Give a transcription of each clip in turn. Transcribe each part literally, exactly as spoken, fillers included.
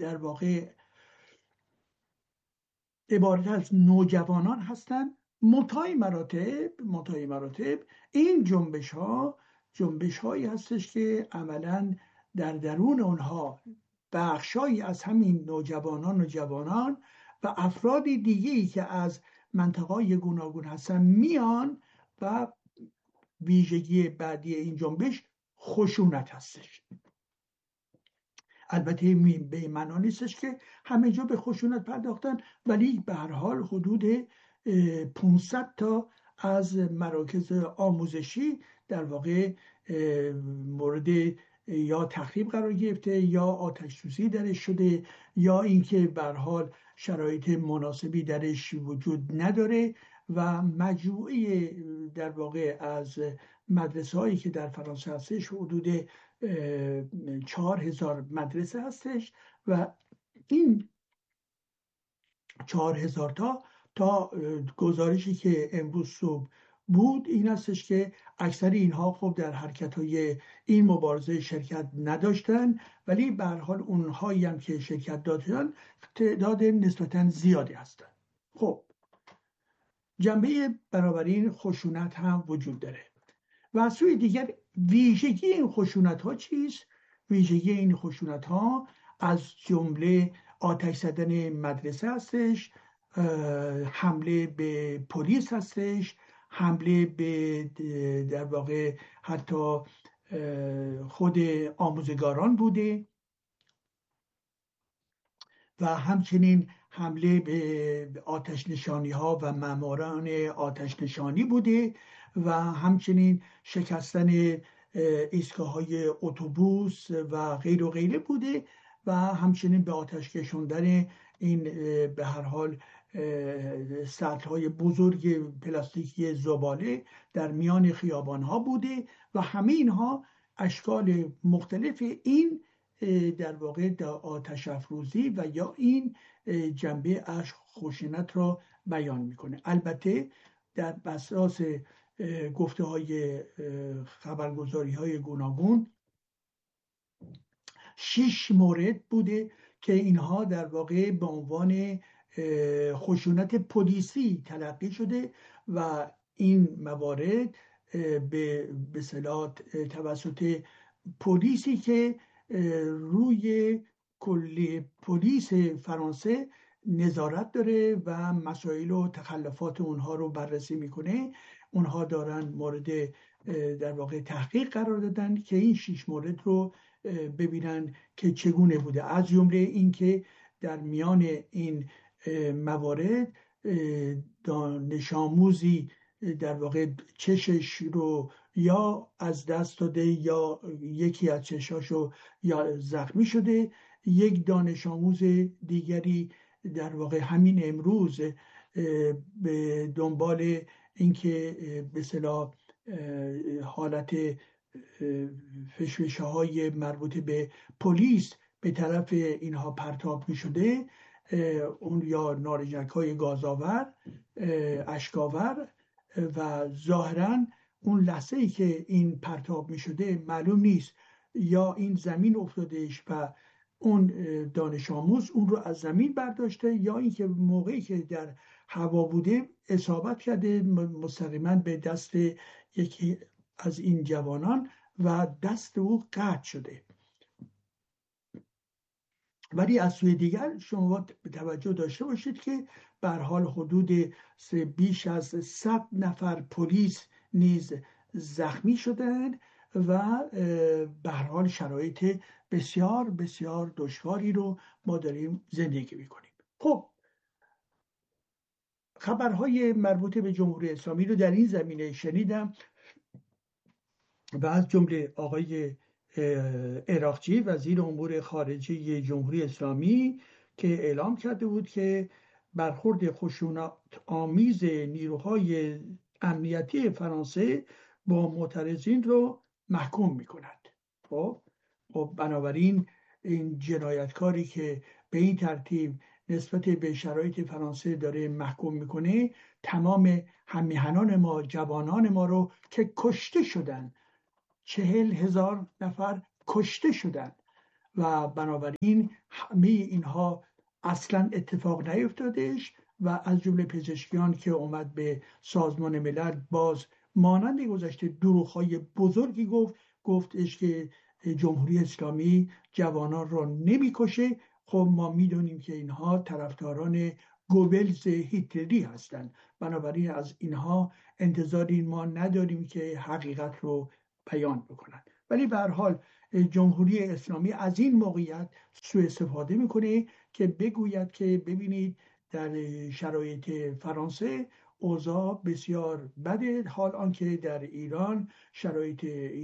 در واقع عبارت از نوجوانان هستند. منتهای مراتب منتهای مراتب این جنبش ها جنبش هایی هستش که عملا در درون اونها بخشایی از همین نوجوانان و جوانان و افراد دیگه‌ای که از منطقه‌های گوناگون هستن میان و ویژگی بعدی این جنبش خشونت هستش. البته به این معنا نیستش که همه جا به خشونت پرداختن، ولی به هر حال حدود پانصد تا از مراکز آموزشی در واقع مورد یا تخریب قرار گرفته یا آتش سوزی درش شده یا اینکه به هر حال شرایط مناسبی درش وجود نداره و مجموعه در واقع از مدرسه هایی که در فرانسه هستش حدود چهار هزار مدرسه هستش و این چهار هزار تا تا گزارشی که امروز صبح بود این هستش که اکثر اینها خب در حرکت‌های این مبارزه شرکت نداشتن، ولی به هر حال اونهایی هم که شرکت داشتن تعداد نسبتاً زیادی هستن. خب جنبه بنابراین خشونت هم وجود داره و از سوی دیگر ویژگی این خشونت ها چیست؟ ویژگی این خشونت ها از جمله آتش زدن مدرسه هستش، حمله به پلیس هستش، حمله به در واقع حتی خود آموزگاران بوده و همچنین حمله به آتش نشانی ها و ماموران آتش نشانی بوده و همچنین شکستن ایستگاه های اتوبوس و غیر و غیره بوده و همچنین به آتش کشوندن این به هر حال سطل های بزرگ پلاستیکی زباله در میان خیابان ها بوده و همه اینها اشکال مختلف این در واقع آتش افروزی و یا این جنبه از خشونت را بیان میکنه. البته در اساس گفته های خبرگزاری های گوناگون شش مورد بوده که اینها در واقع به عنوان خشونت پلیسی تلقی شده و این موارد به اصطلاح توسط پلیسی که روی کل پلیس فرانسه نظارت داره و مسائل و تخلفات اونها رو بررسی میکنه، اونها دارن مورد در واقع تحقیق قرار دادن که این شش مورد رو ببینن که چگونه بوده. از جمله این که در میان این موارد دانش آموزی در واقع چشش رو یا از دست داده یا یکی از چشاشو یا زخمی شده، یک دانش آموز دیگری در واقع همین امروز به دنبال اینکه به اصطلاح حالت فشفشه های مربوط به پلیس به طرف اینها پرتاب می شده، اون یا نارنجک های گازآور اشکاور و ظاهراً اون لحظه ای که این پرتاب می شده معلوم نیست یا این زمین افتادش و اون دانش آموز اون رو از زمین برداشته یا اینکه موقعی که در هوا بوده اصابت کرده مستقیما به دست یکی از این جوانان و دست او قطع شده. ولی از سوی دیگر شما به توجه داشته باشید که به هر حال حدود بیش از صد نفر پلیس نیز زخمی شدند و به هر حال شرایط بسیار بسیار دشواری رو ما داریم زندگی میکنیم. خب خبرهای مربوط به جمهوری اسلامی رو در این زمینه شنیدم و از جمله آقای عراقچی وزیر امور خارجه جمهوری اسلامی که اعلام کرده بود که برخورد خشونت آمیز نیروهای امنیتی فرانسه با معترضین رو محکوم میکند. خب خب بنابراین این جنایتکاری که به این ترتیب نسبت به شرایط فرانسه داره محکوم میکنه تمام هممیهنان ما، جوانان ما رو که کشته شدن، چهل هزار نفر کشته شدن و بنابراین همه اینها اصلا اتفاق نیفتادش و از جمله پزشکیان که اومد به سازمان ملل باز مانند گذشته دروغ‌های بزرگی گفت گفتش که جمهوری اسلامی جوانان را نمیکشه. خب ما میدونیم که اینها طرفداران گوبلز هیتلری هستند، بنابراین از اینها انتظاری ما نداریم که حقیقت رو بیان بکنند. ولی به هر حال جمهوری اسلامی از این موقعیت سوء استفاده میکنه که بگوید که ببینید در شرایط فرانسه اوضاع بسیار بده، حال آنکه در ایران شرایط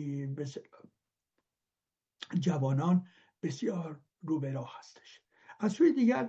جوانان بسیار رو به راه هستش. از سوی دیگر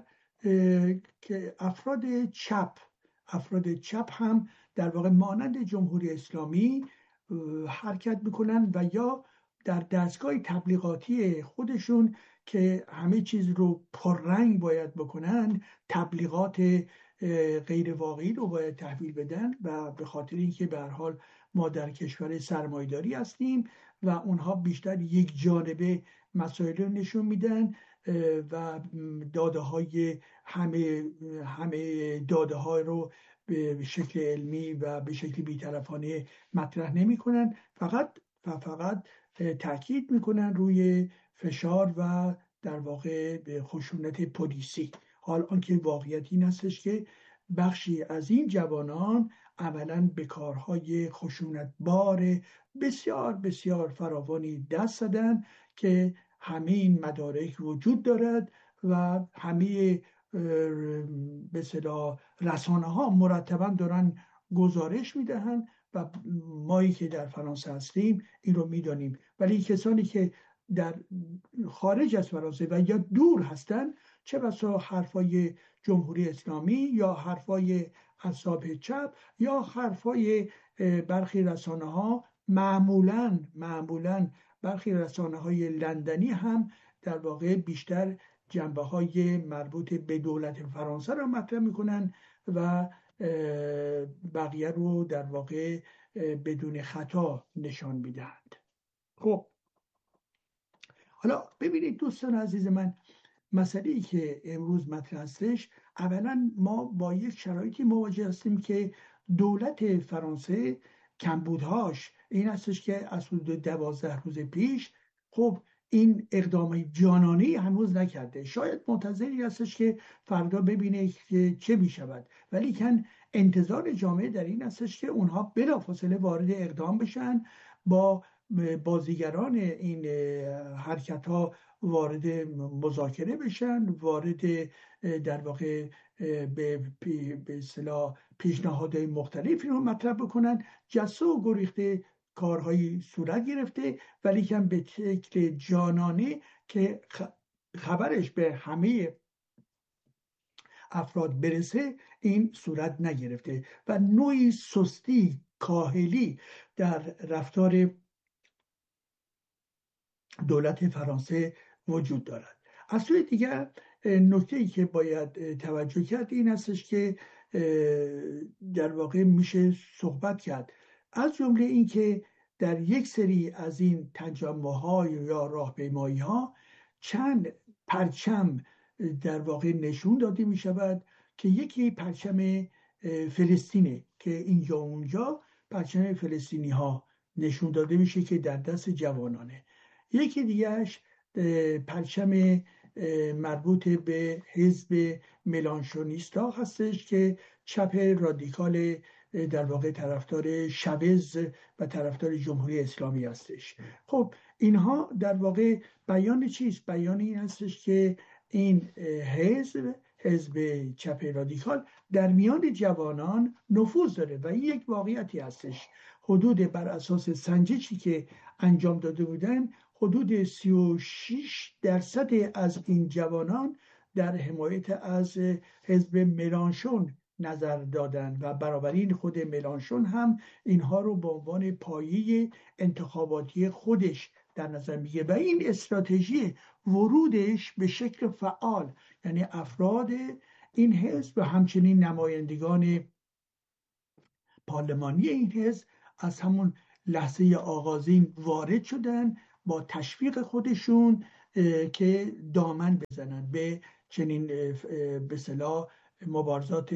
که افراد چپ افراد چپ هم در واقع مانند جمهوری اسلامی حرکت میکنن و یا در دستگاه تبلیغاتی خودشون که همه چیز رو پررنگ باید بکنن، تبلیغات غیر واقعی رو باید تحویل بدن و به خاطر اینکه به هر حال ما در کشور سرمایه‌داری هستیم و اونها بیشتر یک جانبه مسائل رو نشون میدن و داده های همه همه داده ها رو به شکل علمی و به شکل بی‌طرفانه مطرح نمی کنن، فقط و فقط تاکید میکنن روی فشار و در واقع خشونت پلیسی. حال آنکه واقعیت این هستش که بخشی از این جوانان عملاً به کارهای خشونتبار بسیار بسیار فراوانی دست زدن که همه این مدارک وجود دارد و همه به اصطلاح رسانه ها مرتبا دارن گزارش میدهند و مایی که در فرانسه هستیم این رو میدانیم. ولی کسانی که در خارج از فرانسه و یا دور هستند، چه بسا حرفای جمهوری اسلامی یا حرفای اصحاب چپ یا حرفای برخی رسانه ها، معمولاً معمولاً برخی رسانه های لندنی هم در واقع بیشتر جنبه های مربوط به دولت فرانسه را مطرح میکنن و بقیه رو در واقع بدون خطا نشان میدهند. خب حالا ببینید دوستان عزیز من، مسئله‌ای که امروز مطرح هستش، اولا ما با یک شرایطی مواجه هستیم که دولت فرانسه کمبودهاش این هستش که از حدود دوازده روز پیش خب این اقدام جانانه هنوز نکرده. شاید منتظری هستش که فردا ببینه که چه میشود، ولی کن انتظار جامعه در این هستش که اونها بلافاصله وارد اقدام بشن، با بازیگران این حرکت ها وارد مذاکره بشن، وارد در واقع به به اصطلاح پیشنهادهای مختلفی رو مطرح بکنن. جسته و گریخته کارهایی صورت گرفته، ولی کم به شکل جانانه که خبرش به همه افراد برسه این صورت نگرفته و نوعی سستی، کاهلی در رفتار دولت فرانسه وجود دارد. از سوی دیگر نکته‌ای که باید توجه کرد این هستش که در واقع میشه صحبت کرد از جمله این که در یک سری از این تجمع‌ها یا راهپیمایی‌ها چند پرچم در واقع نشون داده می شود که یکی پرچم فلسطینه که اینجا اونجا پرچم فلسطینی ها نشون داده میشه که در دست جوانانه، یکی دیگهش پرچم مربوط به حزب ملانشونیستا هستش که چپ رادیکال در واقع طرفدار شاوز و طرفدار جمهوری اسلامی هستش. خب اینها در واقع بیان چیست؟ بیان این هستش که این حزب حزب چپ رادیکال در میان جوانان نفوذ داره و این یک واقعیتی هستش. حدود بر اساس سنجشی که انجام داده بودن حدود سی و شش درصد از این جوانان در حمایت از حزب ملانشون نظر دادن و بنابراین خود ملانشون هم اینها رو به عنوان پایه انتخاباتی خودش در نظر میگه و این استراتژی ورودش به شکل فعال، یعنی افراد این حزب و همچنین نمایندگان پارلمانی این حزب از همون لحظه آغازین وارد شدن، با تشویق خودشون که دامن بزنن به چنین به اصطلاح مبارزات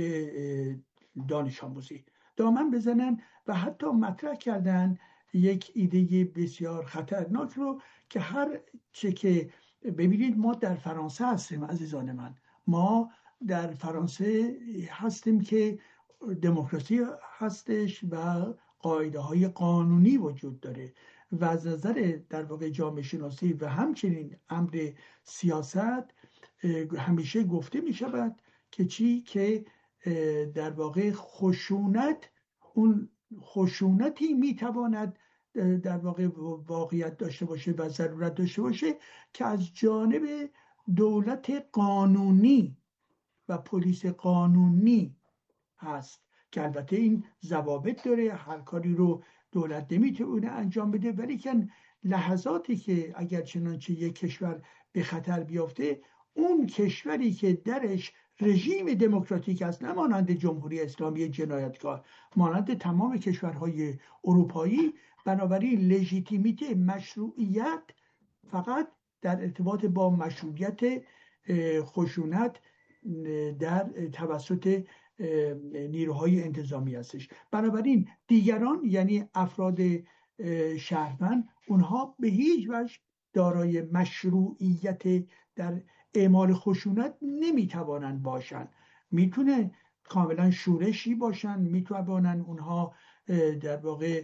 دانش آموزی، دامن بزنن و حتی مطرح کردن یک ایده بسیار خطرناک رو که هر چه که ببینید ما در فرانسه هستیم عزیزان من، ما در فرانسه هستیم که دموکراسی هستش و قاعده های قانونی وجود داره و از نظر در واقع جامعه شناسی و همچنین امر سیاست همیشه گفته می شود که چی که در واقع خشونت، اون خشونتی می تواند در واقع واقعیت داشته باشه و ضرورت داشته باشه که از جانب دولت قانونی و پلیس قانونی هست که البته این ضوابط داره، هر کاری رو دولت نمیتونه انجام بده، ولی که لحظاتی که اگر چنانچه یک کشور به خطر بیافته، اون کشوری که درش رژیم دموکراتیک است، نه مانند جمهوری اسلامی جنایتکار، مانند تمام کشورهای اروپایی، بنابراین لژیتیمیته، مشروعیت فقط در ارتباط با مشروعیت خشونت در توسط نیروهای انتظامی هستش. بنابراین دیگران یعنی افراد شهروند اونها به هیچ وجه دارای مشروعیت در اعمال خشونت نمیتوانند باشند. میتونه کاملا شورشی باشن، میتوانند اونها در واقع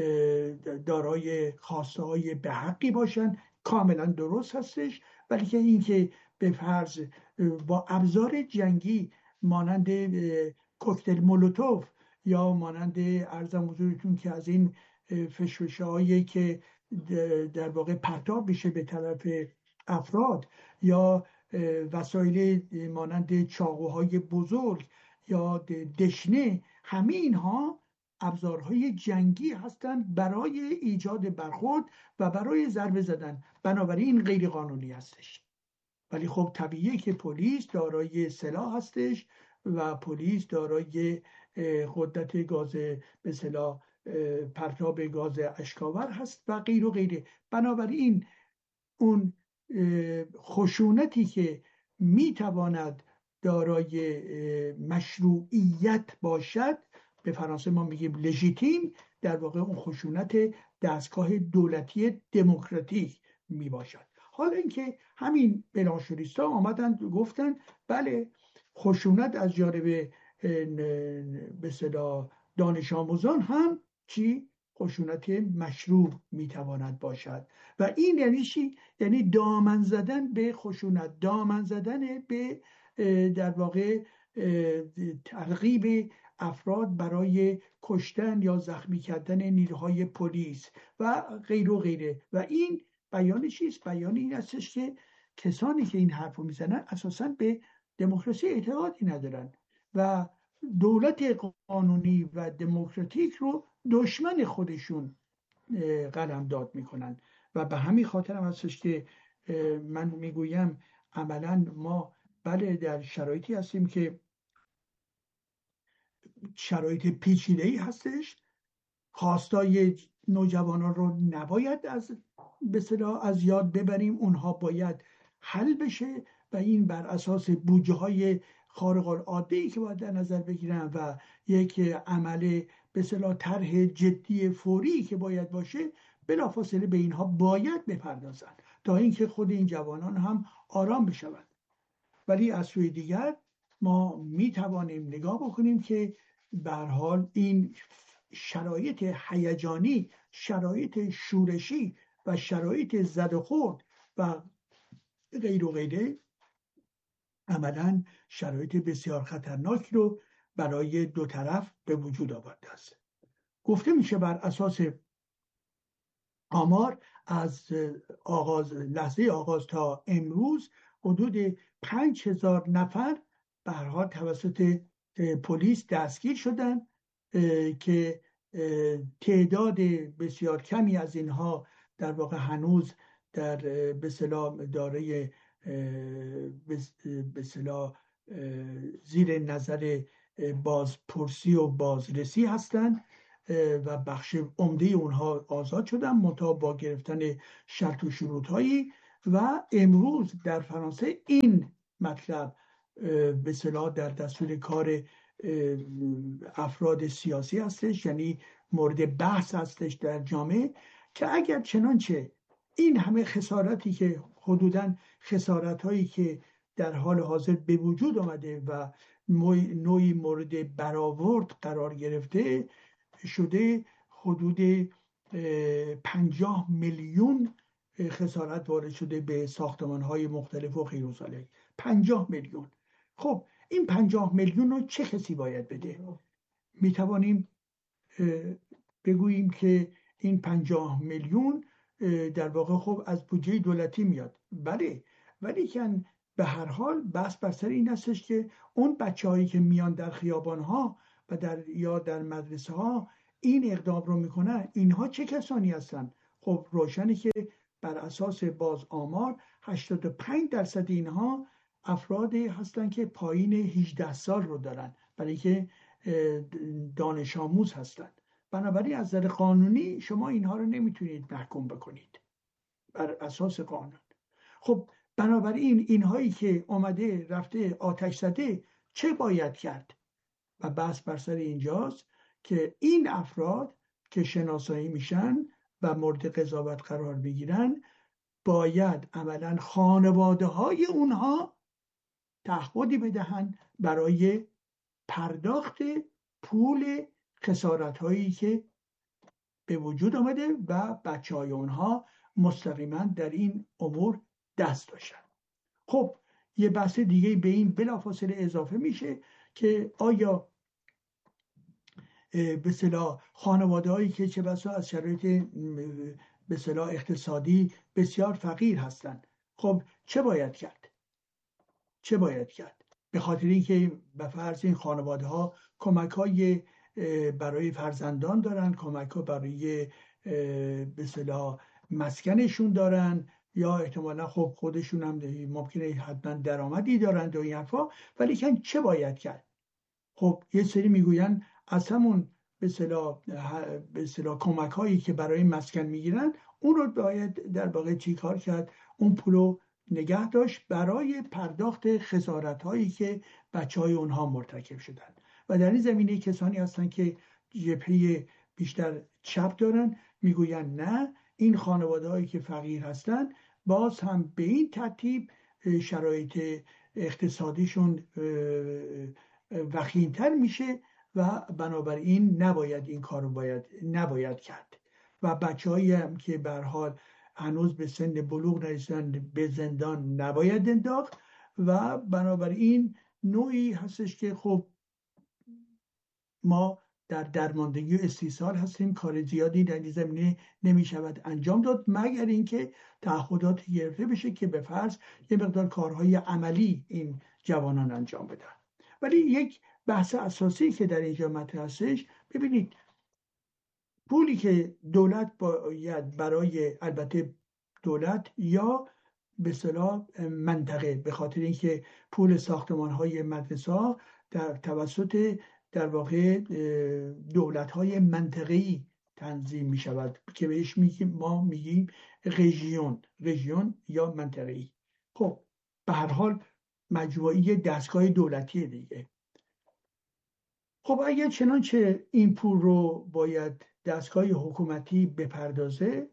دارای خواسته های به حقی باشن، کاملا درست هستش، ولی که این که به فرض با ابزار جنگی مانند کوکتل مولوتوف یا مانند ارزم حضورتون که از این فشفشه‌هایی که در واقع پرتاب بشه به طرف افراد یا وسایل مانند چاقوهای بزرگ یا دشنه، همه اینها ابزارهای جنگی هستند برای ایجاد برخورد و برای ضربه زدن، بنابراین این غیر قانونی هستش. ولی خب طبیعیه که پلیس دارای سلاح هستش و پلیس دارای قدرت گاز به اصطلاح پرتاب گاز اشکاور هست و غیر و غیره. بنابراین اون خشونتی که میتواند دارای مشروعیت باشد، به فرانسه ما میگیم لژیتیم، در واقع اون خشونت دستگاه دولتی دموکراتیک میباشد. حالا اینکه همین بلانشوریستا آمدن گفتن بله خشونت از جانب به اصطلاح دانش آموزان هم چی؟ خشونت مشروع میتواند باشد. و این یعنی چی؟ یعنی دامن زدن به خشونت، دامن زدن به در واقع ترغیب افراد برای کشتن یا زخمی کردن نیروهای پلیس و غیر و غیره. و این بیان چیست؟ بیان این هستش که کسانی که این حرف رو میزنن اساساً به دموکراسی اعتقادی ندارن و دولت قانونی و دموکراتیک رو دشمن خودشون قلمداد میکنن. و به همین خاطر هم هستش که من میگویم عملاً ما بله در شرایطی هستیم که شرایط پیچیده‌ای هستش، خواستای نوجوانان رو نباید از به اصطلاح از یاد ببریم، اونها باید حل بشه و این بر اساس بودجه های خارق العاده‌ای که باید در نظر بگیرن و یک عمل به اصطلاح طرح جدی فوری که باید باشه، بلافاصله به اینها باید بپردازن تا اینکه خود این جوانان هم آرام بشوند. ولی از سوی دیگر ما می توانیم نگاه بکنیم که به هر حال این شرایط هیجانی، شرایط شورشی و شرایط زد و خورد و غیر و غیره عملاً شرایط بسیار خطرناک رو برای دو طرف به وجود آورده است. گفته میشه بر اساس آمار از آغاز لحظه آغاز تا امروز حدود پنج هزار نفر به هر حال توسط پلیس دستگیر شدن که تعداد بسیار کمی از اینها در واقع هنوز در به اصطلاح دارای به اصطلاح زیر نظر بازپرسی و بازرسی هستند و بخش عمده اونها آزاد شدن منتها با گرفتن شرط و شروط هایی و امروز در فرانسه این مطلب به اصطلاح در دستور کار افراد سیاسی هستش، یعنی مورد بحث هستش در جامعه که اگر چنانچه این همه خسارتی که حدوداً خسارت هایی که در حال حاضر به وجود آمده و نوعی مورد برآورد قرار گرفته شده، حدود پنجاه میلیون خسارت وارد شده به ساختمان های مختلف و غیر و ذالک. پنجاه میلیون. خب این پنجاه میلیون رو چه کسی باید بده؟ می توانیم بگوییم که این پنجاه میلیون در واقع خب از بودجه دولتی میاد، بله، ولی که به هر حال بحث بر سر این هستش که اون بچه هایی که میان در خیابان ها و در یا در مدرسه ها این اقدام رو میکنن، اینها چه کسانی هستن؟ خب روشنه که بر اساس باز آمار هشتاد و پنج درصد اینها افرادی هستن که پایین هجده سال رو دارن، برای که دانش آموز هستن. بنابراین از نظر قانونی شما اینها رو نمیتونید محکوم بکنید بر اساس قانون. خب بنابراین اینهایی که اومده رفته آتش زده چه باید کرد؟ و بحث بر سر اینجاست که این افراد که شناسایی میشن و مورد قضاوت قرار بگیرن، باید عملا خانواده های اونها تعهدی بدهن برای پرداخت پول خسارت هایی که به وجود آمده و بچه های اونها مستقیما در این امور دست داشتن. خب یه بحث دیگه به این بلافاصله اضافه میشه که آیا به اصطلاح خانواده هایی که چه بسا از شرایط به اصطلاح اقتصادی بسیار فقیر هستند، خب چه باید کرد؟ چه باید کرد؟ به خاطر اینکه به فرض این خانواده ها کمک های برای فرزندان دارن، کمک ها برای به اصطلاح مسکنشون دارن، یا احتمالا خب خودشون هم ممکنه حتما درآمدی دارن و این حرفا، ولی که چه باید کرد؟ خب یه سری میگوین از همون به اصطلاح به اصطلاح کمک هایی که برای مسکن میگیرن، اون رو باید در واقع چی کار کرد؟ اون پولو نگه داشت برای پرداخت خسارت هایی که بچه های اونها مرتکب شدن. و در این زمینه کسانی هستن که جبهه بیشتر چپ دارن، میگوین نه، این خانواده هایی که فقیر هستن باز هم به این ترتیب شرایط اقتصادیشون وخیم‌تر میشه و بنابراین نباید این کارو باید نباید کرد. و بچه‌هایی هم که به هر حال هنوز به سن بلوغ نرسیدن به زندان نباید انداخت و بنابراین نوعی هستش که خب ما در درماندگی و استیصال هستیم، کار زیادی در این زمینه نمی شود انجام داد مگر اینکه تعهدات گرفته بشه که به فرض یه مقدار کارهای عملی این جوانان انجام بدن. ولی یک بحث اساسی که در اینجا مطرح هستش، ببینید پولی که دولت باید برای، البته دولت یا به اصطلاح منطقه، به خاطر اینکه پول ساختمان‌های مدرسه ها در توسط در واقع دولت‌های منطقه‌ای تنظیم می شود که بهش میگیم ما میگیم رژیون رژیون یا منطقه‌ای. خب به هر حال مجموعه دستگاه دولتی دیگه. خب اگر چنانچه این پول رو باید دستگاه حکومتی بپردازه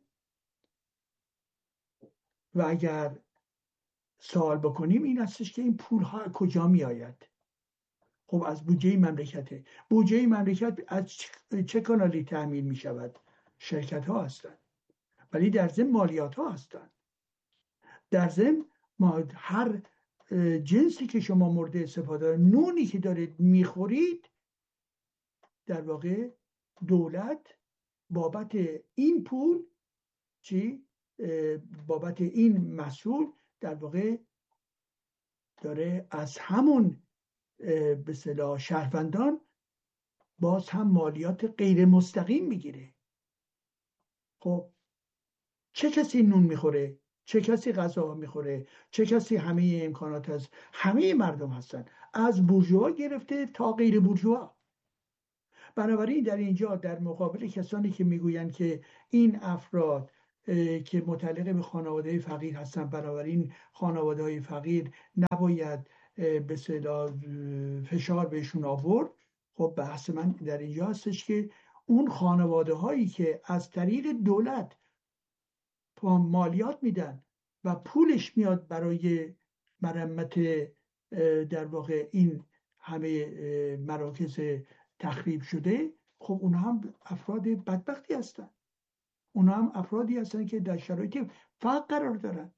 و اگر سوال بکنیم این هستش که این پول ها کجا می آید؟ خب از بودجه مملکته. بودجه مملکت از چه کانالی تأمین می شود؟ شرکت ها هستند، ولی در ضمن مالیات ها هستند. در ضمن ما هر جنسی که شما مورد استفاده، نونی که دارید میخورید، در واقع دولت بابت این پول چی؟ بابت این محصول در واقع داره از همون به اصطلاح شهروندان باز هم مالیات غیر مستقیم میگیره. خب چه کسی نون میخوره؟ چه کسی غذا میخوره؟ چه کسی همه امکانات هست؟ همه مردم هستن، از بورژوا گرفته تا غیر بورژوا. بنابراین در اینجا در مقابل کسانی که میگویند که این افراد که متعلق به خانواده فقیر هستن، بنابراین خانواده های فقیر نباید به اصطلاح فشار بهشون آورد. خب بحث من در اینجا هستش که اون خانواده هایی که از طریق دولت مالیات میدن و پولش میاد برای مرمت در واقع این همه مراکز تخریب شده، خب اون هم افراد بدبختی هستن، اون هم افرادی هستن که در شرایط فقر قرار دارن.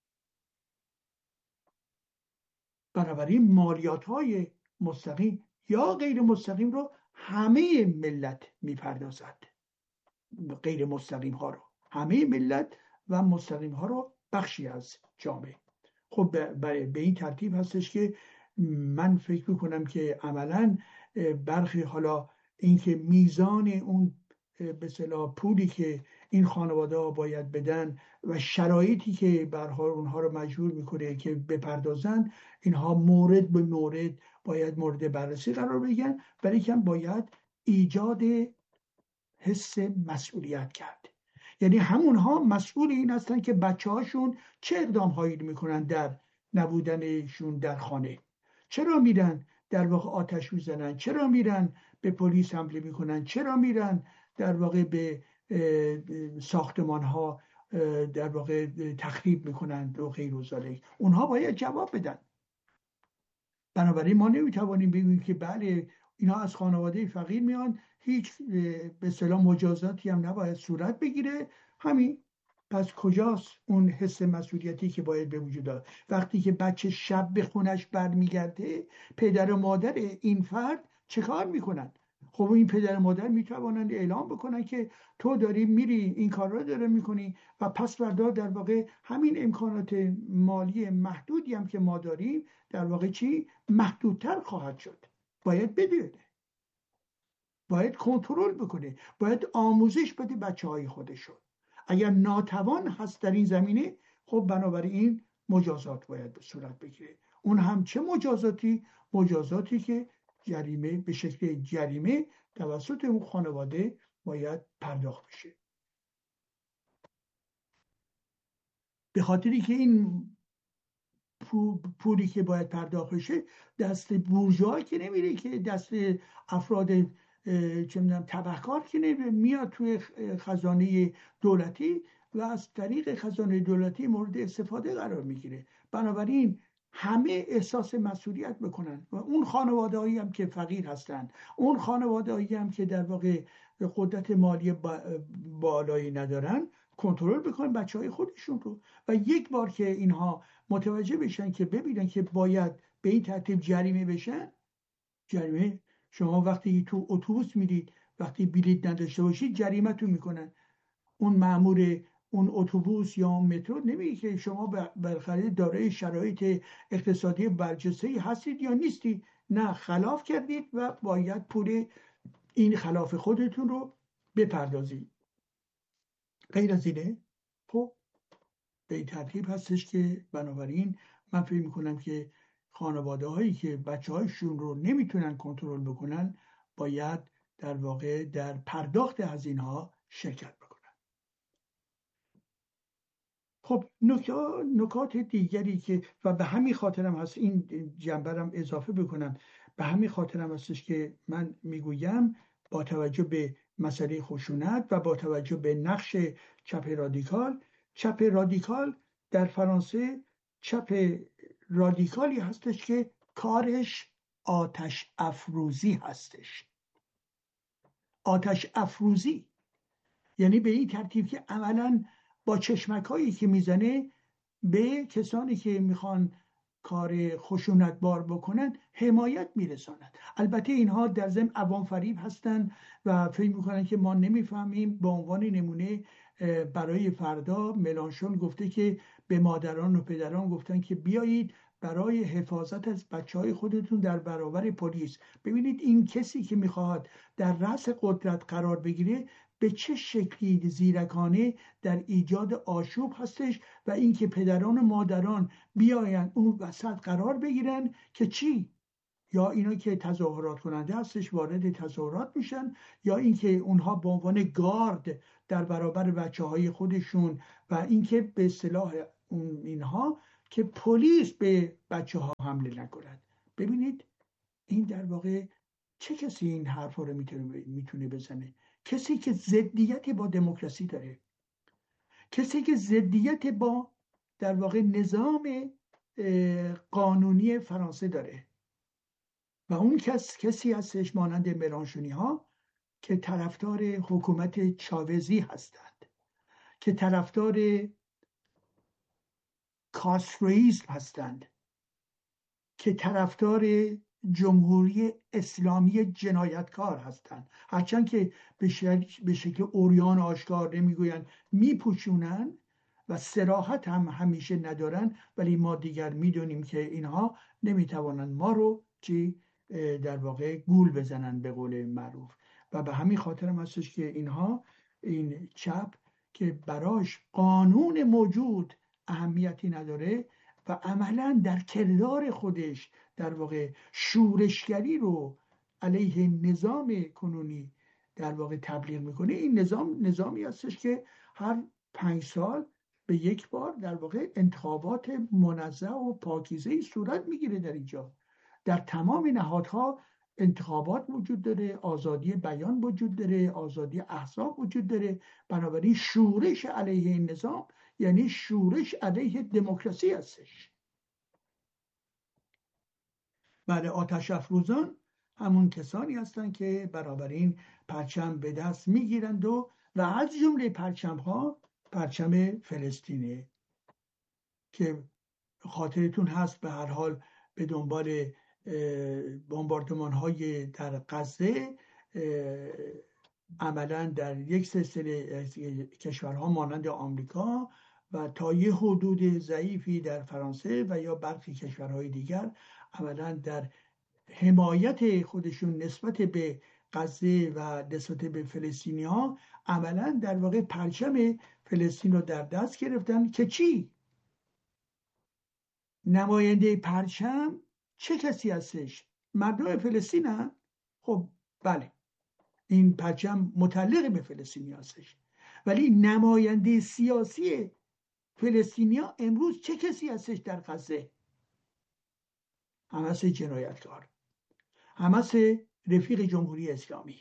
بنابراین مالیات های مستقیم یا غیر مستقیم رو همه ملت میپردازد، غیر مستقیم ها رو همه ملت و مستقیم ها رو بخشی از جامعه. خب به این ترتیب هستش که من فکر میکنم که عملا برخی، حالا اینکه میزان اون به اصطلاح پولی که این خانواده ها باید بدن و شرایطی که به هر حال اونها رو مجبور میکنه که بپردازن، اینها مورد به مورد باید مورد بررسی قرار بگیرن، ولی که باید ایجاد حس مسئولیت کرد. یعنی همونها مسئول این هستن که بچه هاشون چه اقدام هایی میکنن در نبودنشون در خانه، چرا میرن در واقع آتش میزنن، چرا میرن به پلیس حمله میکنن، چرا میرن در واقع به ساختمان ها در واقع تخریب میکنن و غیر و ذالک. اونها باید جواب بدن. بنابراین ما نمیتوانیم بگیم که بله اینا از خانواده فقیر میان، هیچ به اصطلاح مجازاتی هم نباید صورت بگیره، همین. پس کجاست اون حس مسئولیتی که باید به وجود آید؟ وقتی که بچه شب به خونش برمیگرده، پدر و مادر این فرد چه کار میکنن؟ خب این پدر و مادر میتوانند اعلام بکنن که تو داری میری این کار رو داره میکنی و پس فردا در واقع همین امکانات مالی محدودی هم که ما داریم در واقع چی؟ محدودتر خواهد شد. باید بدونه، باید کنترل بکنه، باید آموزش بده بچه های خودشون. اگر ناتوان هست در این زمینه، خب بنابراین مجازات باید به صورت بگیره. اون هم چه مجازاتی؟ مجازاتی که جریمه به شکل جریمه توسط اون خانواده باید پرداخت بشه. به خاطری که این پولی که باید پرداخت بشه دست بورژوا که نمیره، که دست افراد چه میدونم تبهکار که نمیره، میاد توی خزانه دولتی و از طریق خزانه دولتی مورد استفاده قرار میگیره. بنابراین همه احساس مسئولیت بکنن و اون خانواده هایی هم که فقیر هستن، اون خانواده هایی هم که در واقع قدرت مالی بالایی ندارن، کنترل بکنن بچه های خودشون رو. و یک بار که اینها متوجه بشن که ببینن که باید به این ترتیب جریمه بشن، جریمه شما وقتی تو اتوبوس میرید وقتی بلیط نداشته باشید جریمتون میکنن. اون مأمور اون اتوبوس یا اون مترو نمیگه که شما بالاخره دارای شرایط اقتصادی برجسته‌ای هستید یا نیستی، نه، خلاف کردید و باید پول این خلاف خودتون رو بپردازید. غیر از اینه. خب به این ترتیب هستش که بنابراین من فکر میکنم که خانواده هایی که بچه هایشون رو نمیتونن کنترل بکنن باید در واقع در پرداخت هزینه ها شرکت بکنن. خب نکات دیگری که و به همین خاطرم هست، این جنبرم اضافه بکنم، به همین خاطرم هستش که من میگویم با توجه به مسئله خشونت و با توجه به نقش چپ رادیکال، چپ رادیکال در فرانسه چپ رادیکالی هستش که کارش آتش افروزی هستش. آتش افروزی یعنی به این ترتیب که عملاً با چشمک هایی که میزنه به کسانی که میخوان کار خشونت بار بکنن حمایت میرساند. البته اینها در ضمن عوام فریب هستن و فکر میکنن که ما نمیفهمیم. به عنوان نمونه برای فردا ملانشون گفته که به مادران و پدران گفتن که بیایید برای حفاظت از بچه های خودتون در برابر پلیس. ببینید این کسی که میخواد در رأس قدرت قرار بگیره به چه شکلی زیرکانه در ایجاد آشوب هستش و اینکه پدران و مادران بیاین اون وسط قرار بگیرن که چی؟ یا اینا که تظاهرات کننده هستش وارد تظاهرات میشن، یا اینکه اونها به عنوان گارد در برابر بچه های خودشون، و اینکه به اصطلاح اینها که پلیس به بچه ها حمله نکند. ببینید این در واقع چه کسی این حرف رو میتونه میتونه بزنه؟ کسی که ضدیت با دموکراسی داره، کسی که ضدیت با در واقع نظام قانونی فرانسه داره، و اون کس کسی هستش مانند ملانشونی ها که طرفدار حکومت چاوزی هستند، که طرفدار کاسترویسم هستند، که طرفدار جمهوری اسلامی جنایتکار هستند. هرچند که به شکل, به شکل عریان آشکار نمیگویند، میپوشونن و صراحت هم همیشه ندارن، ولی ما دیگر میدونیم که اینها نمیتوانند ما رو چی در واقع گول بزنن به قول معروف. و به همین خاطر هم هستش که اینها، این چپ که براش قانون موجود اهمیتی نداره و عملا در کردار خودش در واقع شورشگری رو علیه نظام کنونی در واقع تبلیغ میکنه. این نظام نظامی هستش که هر پنج سال به یک بار در واقع انتخابات منظم و پاکیزه صورت میگیره در اینجا. در تمام نهادها انتخابات وجود داره، آزادی بیان وجود داره، آزادی احزاب وجود داره. بنابراین شورش علیه این نظام یعنی شورش علیه دموکراسی هستش. بله، آتش افروزان همون کسانی هستند که بنابراین پرچم به دست میگیرند و و از جمله پرچم ها پرچم فلسطینه که خاطرتون هست به هر حال به دنبال بمباردمان های در غزه عملا در یک سلسله کشورها مانند آمریکا و تا یه حدود ضعیفی در فرانسه و یا برخی کشورهای دیگر عملا در حمایت خودشون نسبت به غزه و نسبت به فلسطینی ها عملا در واقع پرچم فلسطین رو در دست گرفتن. که چی؟ نماینده پرچم چه کسی هستش؟ مردم فلسطین هم؟ خب بله، این پرچم متعلق به فلسطینی هستش، ولی نماینده سیاسی فلسطینی ها امروز چه کسی هستش در غزه؟ حماس جنایتکار، حماس رفیق جمهوری اسلامی.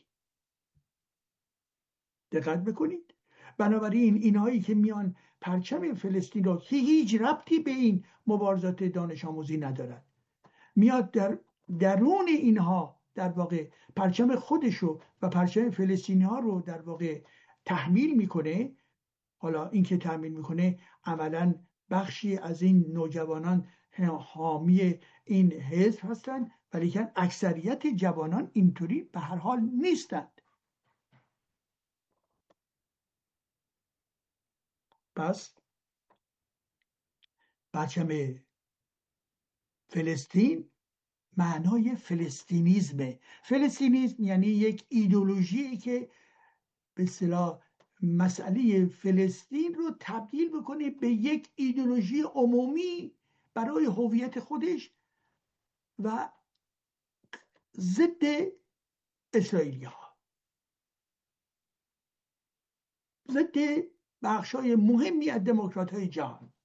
دقت بکنید. بنابراین اینهایی که میان پرچم فلسطین رو که هیچ ربطی به این مبارزات دانش آموزی ندارد، میاد در درون اینها در واقع پرچم خودشو و پرچم فلسطینی ها رو در واقع تحمیل میکنه. حالا این که تحمیل میکنه عملا بخشی از این نوجوانان حامی این حزب هستند، ولی که اکثریت جوانان اینطوری به هر حال نیستند. پس پرچم فلسطین معنای فلسطینیزمه. فلسطینیزم یعنی یک ایدئولوژی که به اصطلاح مسئله فلسطین رو تبدیل بکنه به یک ایدئولوژی عمومی برای هویت خودش و ضد اسرائیلی ها، ضد بخشای مهمی از دموکرات های جهان.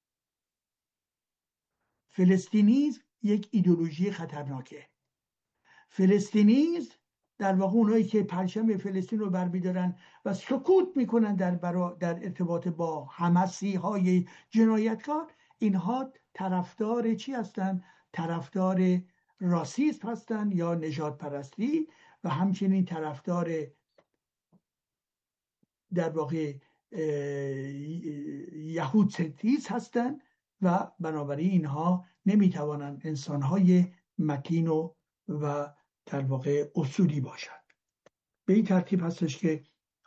فلسطینیزم یک ایدئولوژی خطرناکه. فلسطینیزم در واقع اونایی که پرچم فلسطین رو برمیدارن و سکوت میکنن در, برا در ارتباط با حماسی های جنایتکار، اینها طرفدار چی هستن؟ طرفدار راسیسم هستن یا نژاد پرستی، و همچنین طرفدار در واقع یهود ستیز هستن و بنابراین اینها نمیتوانند انسانهای متین و و در واقع اصولی باشد. به این ترتیب هستش که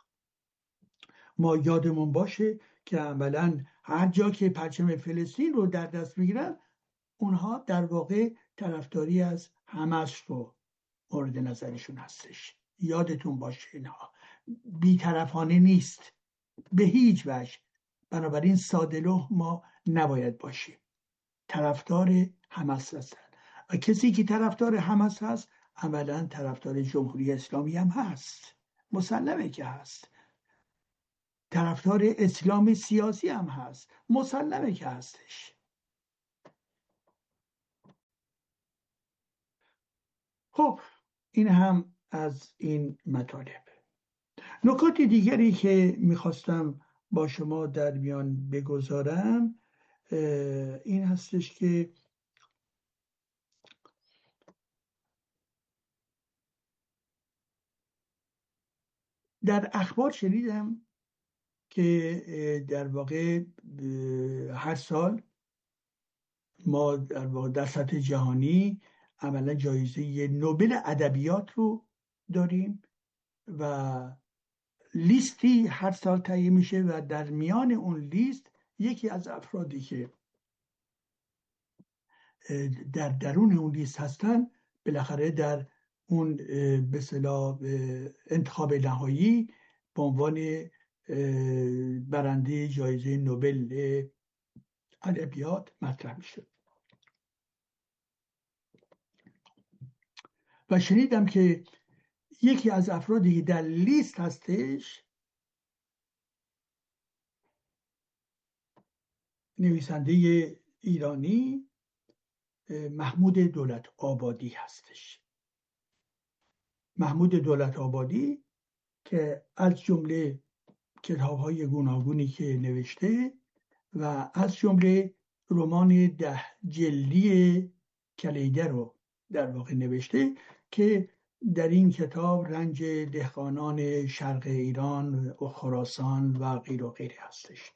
ما یادمون باشه که عملا هر جا که پرچم فلسطین رو در دست میگیرن، اونها در واقع طرفداری از حماس رو مورد نظرشون هستش. یادتون باشه اینها بی‌طرفانه نیست به هیچ وجه. بنابراین ساده‌لوح ما نباید باشیم، طرفدار حماس هستن. و کسی که طرفدار حماس هست عملا طرفدار جمهوری اسلامی هم هست، مسلمه که هست. طرفدار اسلام سیاسی هم هست، مسلمه که هستش. خب این هم از این مطالب. نکات دیگری که میخواستم با شما در میان بگذارم این هستش که در اخبار شنیدم که در واقع هر سال ما در واقع در سطح جهانی عملا جایزه نوبل ادبیات رو داریم و لیستی هر سال تهیه میشه و در میان اون لیست یکی از افرادی که در درون اون لیست هستن بالاخره در اون به اصطلاح انتخاب نهایی به عنوان برنده جایزه نوبل ادبیات مطرح میشه. و شنیدم که یکی از افرادی که در لیست هستش نویسنده ایرانی محمود دولت آبادی هستش. محمود دولت آبادی که از جمله کتاب‌های گوناگونی که نوشته و از جمله رمان ده جلدی کلیده رو در واقع نوشته که در این کتاب رنج دهقانان شرق ایران و خراسان و غیر و غیره هستش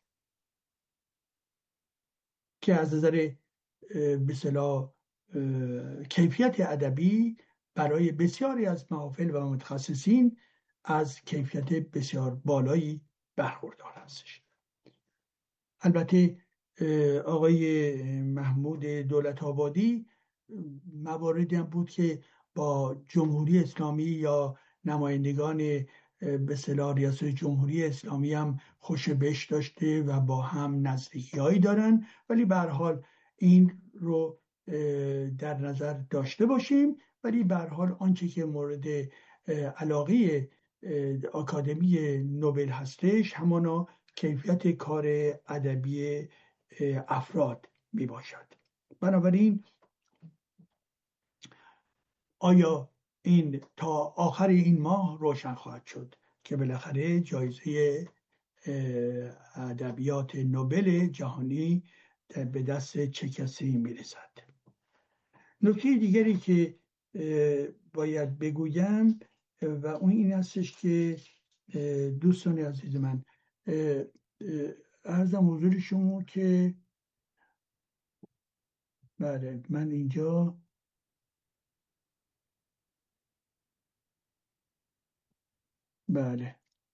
که از نظر به اصطلاح کیفیت ادبی برای بسیاری از محافل و متخصصین از کیفیت بسیار بالایی برخوردار هستش. البته آقای محمود دولت آبادی مواردی هم بود که با جمهوری اسلامی یا نمایندگان به اصطلاح ریاست جمهوری اسلامی هم خوش بش داشته و با هم نزدیکی‌هایی دارن، ولی به هر حال این رو در نظر داشته باشیم. ولی به هر حال آنچه که مورد علاقه آکادمی نوبل هستش همانا کیفیت کار ادبی افراد می باشد. بنابراین آیا این تا آخر این ماه روشن خواهد شد که بالاخره جایزه ادبیات نوبل جهانی به دست چه کسی میرسد. نکته دیگری که باید بگویم و اون این هستش که دوستان عزیز من عرضم حضور شما که بله من اینجا بله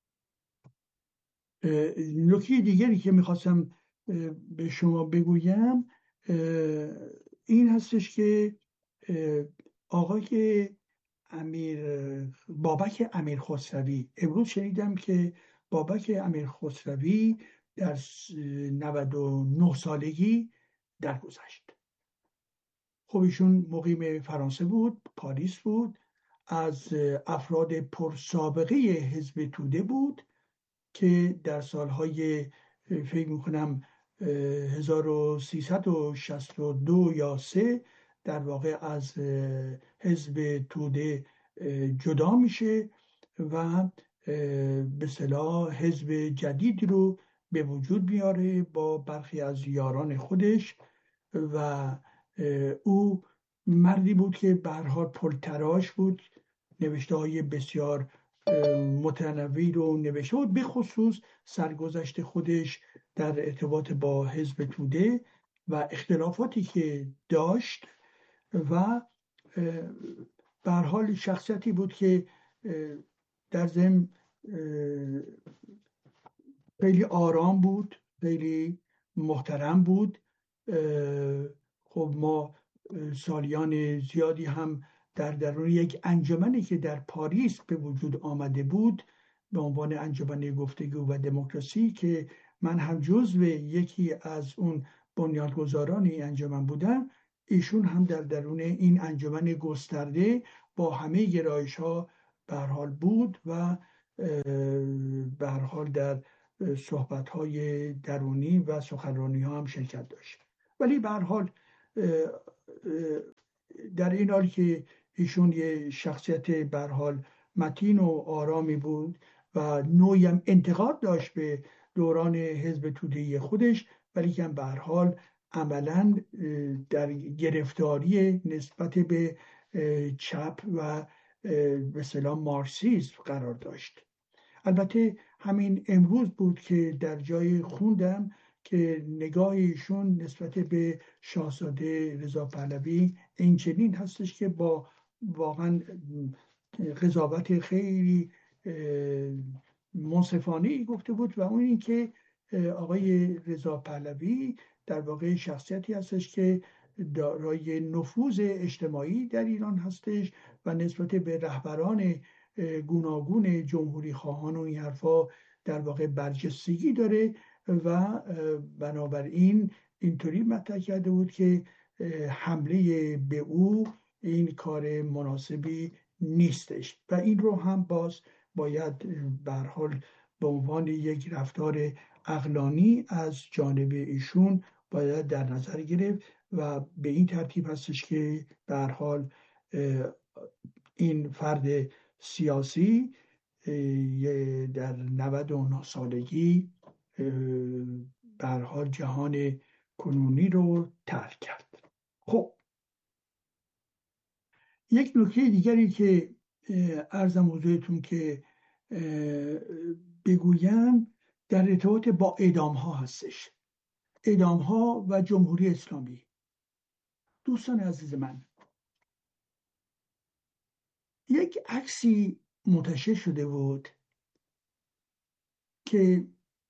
نکته دیگری که میخواستم به شما بگویم این هستش که آقای امیر بابک امیر خسروی، امروز شنیدم که بابک امیر خسروی در نود و نه سالگی درگذشت. خب ایشون مقیم فرانسه بود، پاریس بود، از افراد پرسابقه حزب توده بود که در سالهای فکر میکنم هزار و سیصد و شصت و دو یا سه در واقع از حزب توده جدا میشه و به اصطلاح حزب جدید رو به وجود میاره با برخی از یاران خودش و او مردی بود که به هر حال پرتراش بود، نوشته های بسیار متنوعی رو نوشته بود، به خصوص سرگذشت خودش در ارتباط با حزب توده و اختلافاتی که داشت و به هر حال شخصیتی بود که در ضمن خیلی آرام بود، خیلی محترم بود. خب ما سالیان زیادی هم در درون یک انجمنی که در پاریس به وجود آمده بود به عنوان انجمن گفتگو و دموکراسی که من هم جزو یکی از اون بنیانگذاران این انجمن بودم، ایشون هم در درون این انجمن گسترده با همه گرایش ها به هر حال بود و به هر حال در صحبت های درونی و سخنرانی ها هم شرکت داشت. ولی به هر حال در این حال که ایشون یه شخصیت به هر حال متین و آرامی بود و نوعی هم انتقاد داشت به دوران حزب توده خودش، ولی که به هر حال عملا در گرفتاری نسبت به چپ و به اصطلاح مارکسیسم قرار داشت. البته همین امروز بود که در جای خوندم که نگاه ایشون نسبت به شاهزاده رضا پهلوی این چنین هستش که با واقعا قضاوت خیلی منصفانه گفته بود، و اون این که آقای رضا پهلوی در واقع شخصیتی هستش که دارای نفوذ اجتماعی در ایران هستش و نسبت به رهبران گوناگون جمهوری خواهان و این حرفا در واقع برجستگی داره و بنابراین اینطوری مطرح کرده بود که حمله به او این کار مناسبی نیستش و این رو هم باز باید به هر حال به عنوان یک رفتار عقلانی از جانب ایشون باید در نظر گرفت و به این ترتیب هستش که به هر حال این فرد سیاسی در نود و نه سالگی به هر حال جهان کنونی رو ترک کرد. خب یک نکته دیگری که عرضم حضورتون که بگویم در ارتباط با اعدام ها هستش، اعدام ها و جمهوری اسلامی. دوستان عزیز من، یک عکسی منتشر شده بود که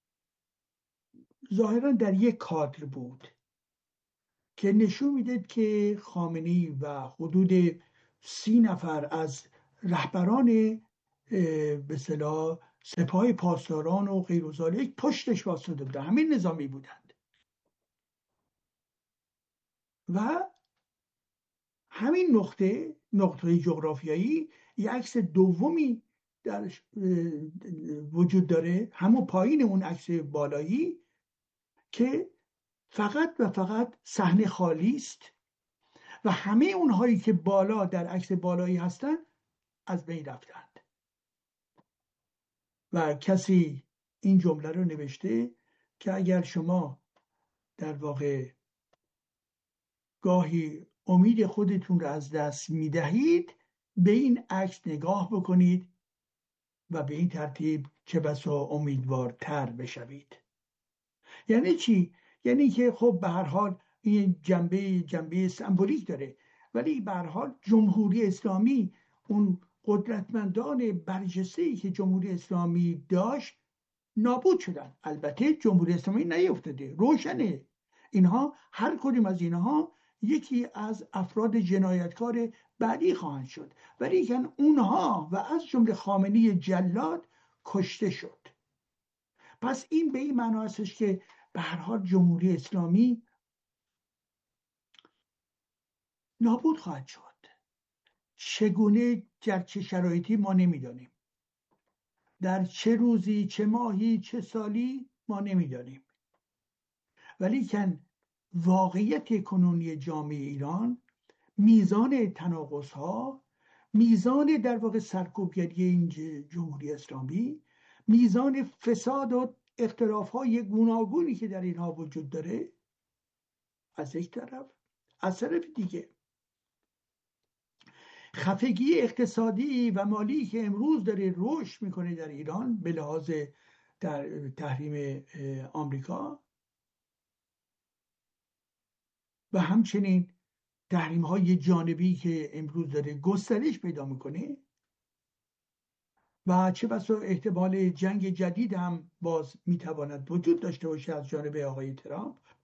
ظاهرا در یک کادر بود که نشون میداد که خامنه‌ای و حدود سی نفر از رهبران به اصطلاح سپاه پاسداران و غیر و ذالک پشتش واسطه بودن، همین نظامی بودند و همین نقطه نقطه جغرافیایی یک عکس دومی درش وجود داره، همون پایین اون عکس بالایی، که فقط و فقط صحنه خالی است و همه اونهایی که بالا در عکس بالایی هستن از بین رفتند و کسی این جمله رو نوشته که اگر شما در واقع گاهی امید خودتون رو از دست میدهید به این عکس نگاه بکنید و به این ترتیب چه بسا امیدوارتر بشوید. یعنی چی؟ یعنی که خب به هر حال این جنبه جنبه سمبولیک داره، ولی به هر حال جمهوری اسلامی اون قدرتمندان برجسته‌ای که جمهوری اسلامی داشت نابود شدن. البته جمهوری اسلامی نیفتاده، روشنه، اینها هر کدوم از اینها یکی از افراد جنایتکار بعدی خواهند شد، ولی که اونها و از جمله خامنه‌ای جلاد کشته شد. پس این به این معنی هستش که به هر حال جمهوری اسلامی نابود خواهد شد. چگونه، در چه شرایطی ما نمیدانیم، در چه روزی، چه ماهی، چه سالی ما نمیدانیم، ولی که واقعیت کنونی جامعه ایران، میزان تناقض ها، میزان در واقع سرکوبگری این جمهوری اسلامی، میزان فساد و اختلاف های گوناگونی که در اینها وجود داره از یک طرف، از طرف دیگه خفگی اقتصادی و مالی که امروز داره رشد میکنه در ایران به لحاظ در تحریم آمریکا و همچنین تحریم های جانبی که امروز داره گسترش پیدا میکنه و چه بسا احتمال جنگ جدید هم باز میتواند وجود داشته باشه از جانب آقای ترامپ.